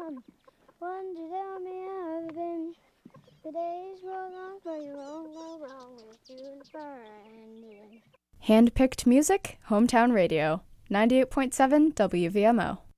One to tell me how I've been. The days roll on, but you won't go wrong with you for ending. Hand-picked music, Hometown Radio, 98.7 WVMO.